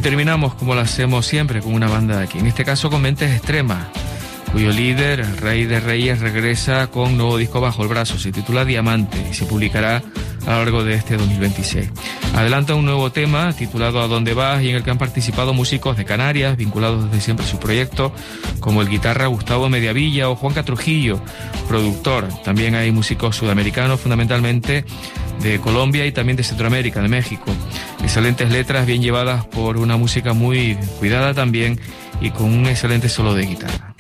terminamos, como lo hacemos siempre, con una banda de aquí, en este caso con Mentes Extremas, cuyo líder, Rey de Reyes, regresa con nuevo disco bajo el brazo. Se titula Diamante y se publicará a lo largo de este 2026. Adelanta un nuevo tema titulado ¿A dónde vas?, y en el que han participado músicos de Canarias, vinculados desde siempre a su proyecto, como el guitarra Gustavo Mediavilla o Juanca Trujillo, productor. También hay músicos sudamericanos, fundamentalmente de Colombia y también de Centroamérica, de México. Excelentes letras, bien llevadas por una música muy cuidada también y con un excelente solo de guitarra.